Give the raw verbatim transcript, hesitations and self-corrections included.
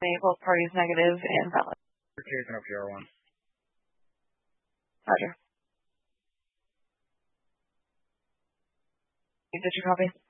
estimate both parties negative and valid. You're taking up your one. Roger. Did you copy?